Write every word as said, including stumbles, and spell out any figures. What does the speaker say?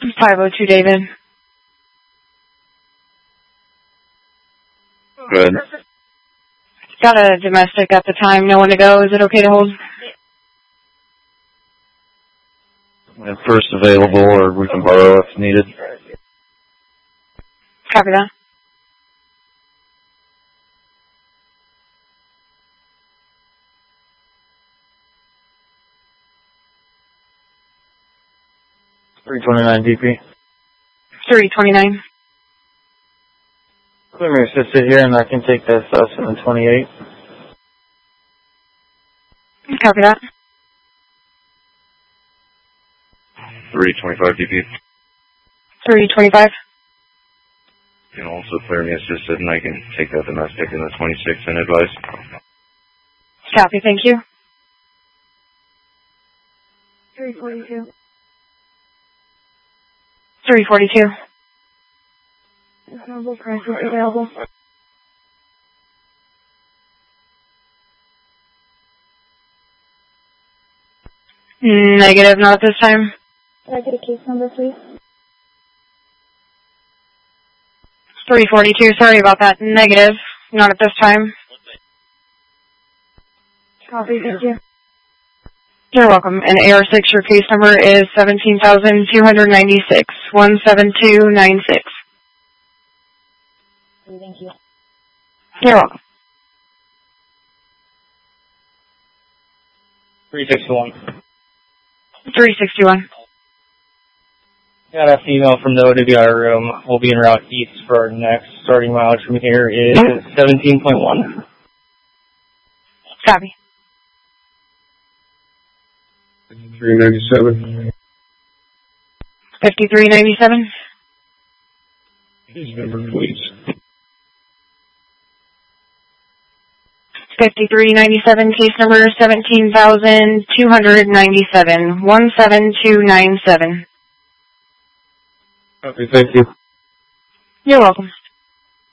five oh two David. Good. Got a domestic at the time. No one to go. Is it okay to hold? And first available, or we can borrow if needed. Copy that. three twenty-nine D P. three twenty-nine. Let me sit here and I can take this uh, seven twenty-eight. Copy that. three twenty-five D P. three twenty-five. You can also clear me assisted and I can take that domestic in the twenty-six and advise. Copy, thank you. three forty-two. three forty-two. Available price is available. Negative, not at this time. Can I get a case number, please? three forty-two, sorry about that. Negative, not at this time. Copy, thank you. You're welcome. And A R six, your case number is seventeen thousand two hundred ninety-six, one seven two nine six. Thank you. You're welcome. three sixty-one. three sixty-one. Got a female from the O W I room. We'll be en route east for our next starting mileage from here is seventeen point one. Copy. three ninety-seven. fifty-three ninety-seven. His number, please. fifty-three ninety-seven, case number seventeen thousand two hundred ninety-seven, one seven two nine seven. Okay, thank you. You're welcome.